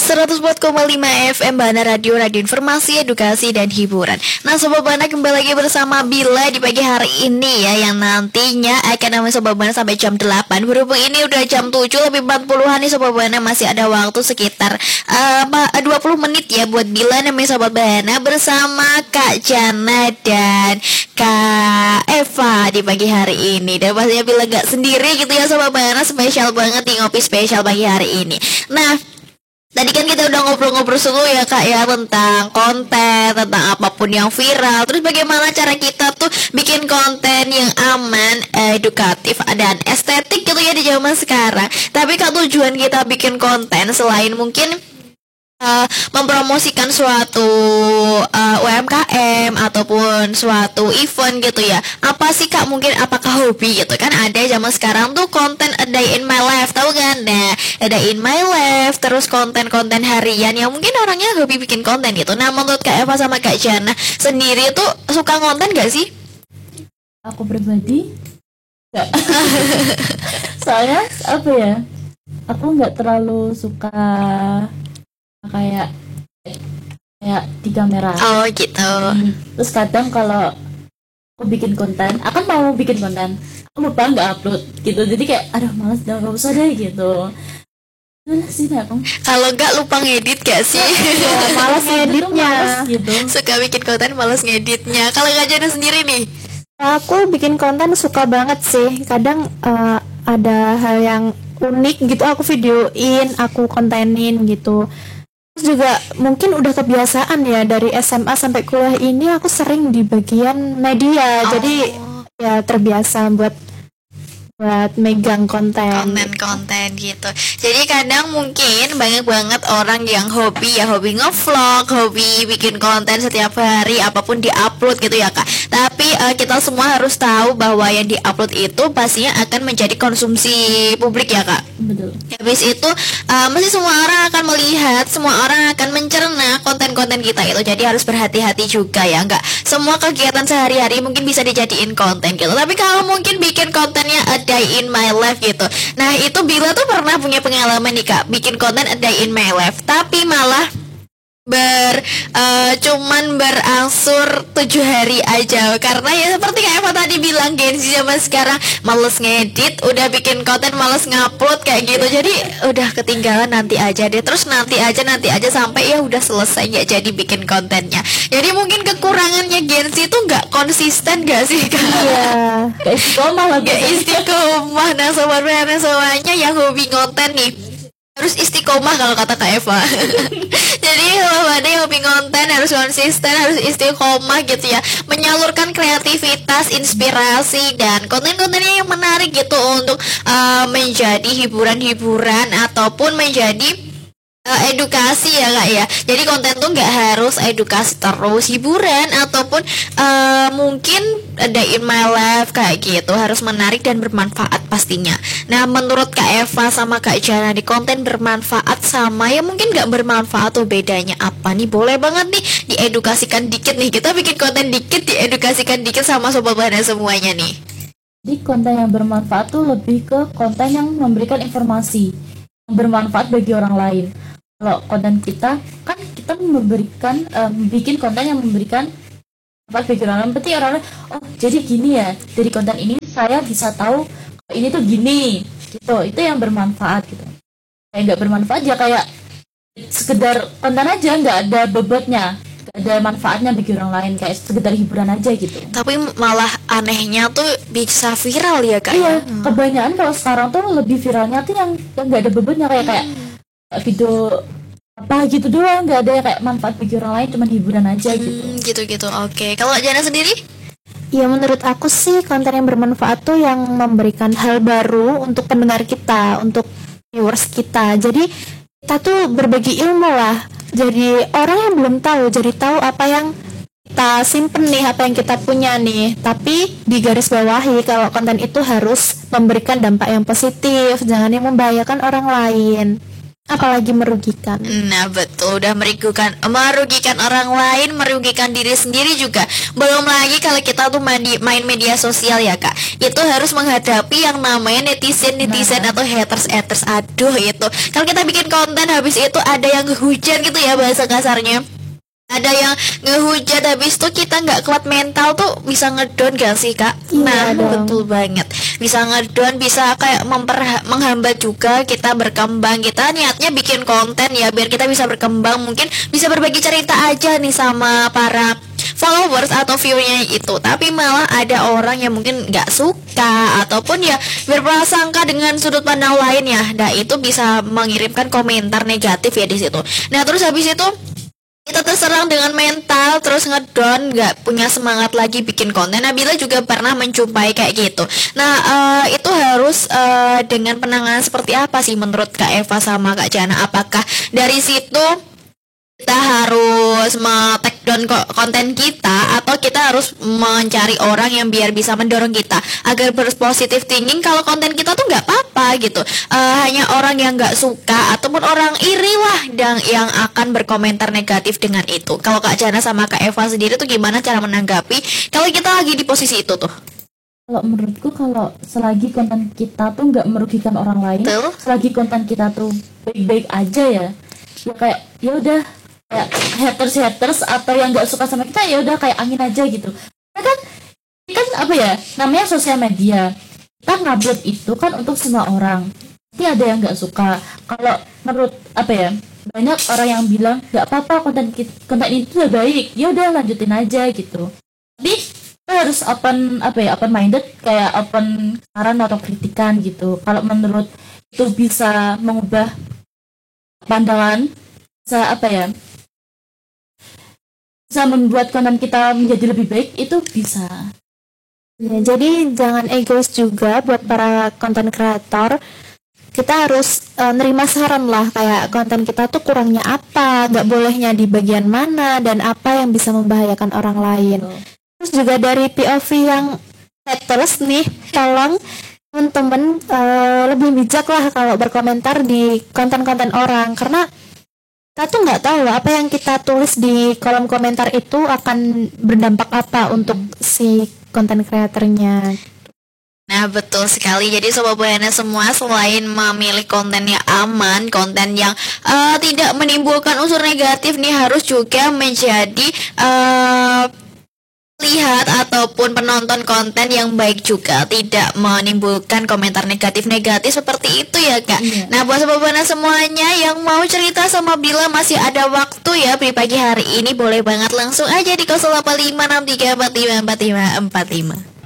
104,5 FM Bana Radio, radio informasi, edukasi, dan hiburan. Nah Sobat Bana, kembali lagi bersama Bila di pagi hari ini ya, yang nantinya akan namanya Sobat Bana sampai jam 8. Berhubung ini udah jam 7 lebih 40-an nih Sobat Bana, masih ada waktu sekitar 20 menit ya buat Bila namanya Sobat Bana bersama Kak Jana dan Kak Eva di pagi hari ini. Dan pastinya Bila gak sendiri gitu ya Sobat Bana, spesial banget di ngopi spesial pagi hari ini. Nah, tadi kan kita udah ngobrol-ngobrol sungguh ya Kak ya, tentang konten, tentang apapun yang viral. Terus bagaimana cara kita tuh bikin konten yang aman, edukatif, dan estetik gitu ya di zaman sekarang. Tapi Kak, tujuan kita bikin konten selain mungkin mempromosikan suatu UMKM ataupun suatu event gitu ya, apa sih Kak, mungkin apakah hobi gitu kan? Ada zaman sekarang tuh konten a day in my life, tahu kan? Nah, a day in my life, terus konten-konten harian yang mungkin orangnya hobi bikin konten gitu. Nah, menurut Kak Eva sama Kak Jana sendiri tuh suka konten gak sih? Aku pribadi enggak. Soalnya apa ya, aku nggak terlalu suka kayak di kamera. Oh gitu. Terus kadang kalau aku bikin konten, aku mau bikin konten, aku lupa nggak upload gitu. Jadi kayak aduh malas, nggak usah deh gitu. Mana sih aku? Kalau nggak lupa ngedit gak sih? Ya, malas ngeditnya gitu. Suka bikin konten, malas ngeditnya. Kalau Kak Jana sendiri nih? Aku bikin konten suka banget sih. Kadang ada hal yang unik gitu aku videoin, aku kontenin gitu. Terus juga mungkin udah kebiasaan ya, dari SMA sampai kuliah ini aku sering di bagian media. Jadi ya terbiasa buat megang konten gitu. Jadi kadang mungkin banyak banget orang yang hobi ngevlog, hobi bikin konten setiap hari, apapun diupload gitu ya Kak. Tapi kita semua harus tahu bahwa yang diupload itu pastinya akan menjadi konsumsi publik ya Kak. Betul. Habis itu mesti semua orang akan melihat, semua orang akan mencerna konten-konten kita itu. Jadi harus berhati-hati juga ya, enggak semua kegiatan sehari-hari mungkin bisa dijadiin konten gitu. Tapi kalau mungkin bikin kontennya a day in my life gitu, nah itu Bila tuh pernah punya pengalaman nih Kak, bikin konten a day in my life, tapi malah cuman berangsur 7 hari aja. Karena ya seperti kayak Eva tadi bilang, Gen Z zaman sekarang males ngedit, udah bikin konten males ngupload kayak gitu. Jadi udah ketinggalan, nanti aja deh, terus nanti aja sampai ya udah selesai nggak jadi bikin kontennya. Jadi mungkin kekurangannya Gen Z itu nggak konsisten gak sih Kak? Iya, Gak istiqomah lah. Gak istiqomah. Nah sobat Rana semuanya yang hobi konten nih harus istiqomah kalau kata Kak Eva. Jadi kalau ada yang hobi konten harus konsisten, harus istiqomah gitu ya, menyalurkan kreativitas, inspirasi, dan konten-kontennya yang menarik gitu untuk menjadi hiburan-hiburan ataupun menjadi edukasi ya Kak ya. Jadi konten tuh nggak harus edukasi terus, hiburan ataupun mungkin day in my life kayak gitu, harus menarik dan bermanfaat pastinya. Nah menurut Kak Eva sama Kak Jana, di konten bermanfaat sama yang mungkin nggak bermanfaat tuh bedanya apa nih? Boleh banget nih diedukasikan dikit nih, kita bikin konten dikit diedukasikan dikit sama Sobat Bana semuanya nih. Jadi konten yang bermanfaat tuh lebih ke konten yang memberikan informasi yang bermanfaat bagi orang lain. Kalau konten kita kan kita memberikan bikin konten yang memberikan apa bagi orang lain, berarti orang lain oh jadi gini ya, dari konten ini saya bisa tahu ini tuh gini gitu. Itu yang bermanfaat gitu. Kayak nggak bermanfaat ya kayak sekedar konten aja, nggak ada bobotnya, nggak ada manfaatnya bagi orang lain, kayak sekedar hiburan aja gitu. Tapi malah anehnya tuh bisa viral ya Kak. Iya, kebanyakan kalau sekarang tuh lebih viralnya tuh yang nggak ada bobotnya, kayak video apa gitu doang, nggak ada kayak manfaat bagi orang lain, cuma hiburan aja gitu. Gitu. Oke. Kalau Jana sendiri? ya menurut aku sih konten yang bermanfaat tuh yang memberikan hal baru untuk pendengar kita, untuk viewers kita. Jadi kita tuh berbagi ilmu lah, jadi orang yang belum tahu jadi tahu apa yang kita simpen nih, apa yang kita punya nih. Tapi di garis bawahi kalau konten itu harus memberikan dampak yang positif, jangan yang membahayakan orang lain. apalagi merugikan. Nah betul, udah merugikan orang lain, merugikan diri sendiri juga. Belum lagi kalau kita tuh main media sosial ya kak, itu harus menghadapi yang namanya netizen atau haters. Aduh itu, kalau kita bikin konten habis itu ada yang ngehujat gitu ya bahasa kasarnya, ada yang ngehujat, habis itu kita nggak kuat mental tuh bisa ngedon gak sih kak? Iya Nah dong. betul banget, bisa ngedon, bisa kayak menghambat juga kita berkembang. Kita niatnya bikin konten ya biar kita bisa berkembang, mungkin bisa berbagi cerita aja nih sama para followers atau viewernya itu, tapi malah ada orang yang mungkin nggak suka ataupun ya berprasangka dengan sudut pandang lain ya. Nah itu bisa mengirimkan komentar negatif ya di situ. Nah terus habis itu kita terserang dengan mental, terus ngedon, nggak punya semangat lagi bikin konten. Nabila juga pernah menjumpai kayak gitu. Nah itu harus dengan penanganan seperti apa sih menurut Kak Eva sama Kak Jana? Apakah dari situ kita harus take down konten kita, atau kita harus mencari orang yang biar bisa mendorong kita agar berpositif thinking kalau konten kita tuh nggak apa-apa gitu. Hanya orang yang nggak suka ataupun orang iri lah yang akan berkomentar negatif dengan itu. Kalau Kak Jana sama Kak Eva sendiri tuh gimana cara menanggapi kalau kita lagi di posisi itu tuh? Kalau menurutku, kalau selagi konten kita tuh nggak merugikan orang lain, Betul. selagi konten kita tuh baik-baik aja ya kayak ya udah, kayak haters atau yang nggak suka sama kita ya udah kayak angin aja gitu. Karena kan apa ya, namanya sosial media, kita ngupload itu kan untuk semua orang, pasti ada yang nggak suka. Kalau menurut apa ya, banyak orang yang bilang nggak apa-apa, konten itu udah baik, ya udah lanjutin aja gitu. Tapi kita harus open minded, kayak open saran atau kritikan gitu. Kalau menurut itu bisa mengubah pandangan, bisa bisa membuat konten kita menjadi lebih baik, itu bisa. Ya, jadi jangan egois juga buat para konten kreator. Kita harus nerima saran lah, kayak konten kita tuh kurangnya apa, nggak bolehnya di bagian mana, dan apa yang bisa membahayakan orang lain. Terus juga dari POV yang haters nih, tolong teman-teman lebih bijak lah kalau berkomentar di konten-konten orang, karena kita tuh nggak tahu apa yang kita tulis di kolom komentar itu akan berdampak apa untuk si konten kreatornya. Nah betul sekali. Jadi Sobat Buana semua, selain memilih konten yang aman, konten yang tidak menimbulkan unsur negatif nih, harus juga menjadi lihat ataupun penonton konten yang baik juga, tidak menimbulkan komentar negatif seperti itu ya kak. Nah buat Sobat Buana semuanya yang mau cerita sama Bila, masih ada waktu ya di pagi hari ini, boleh banget langsung aja di 085634545545.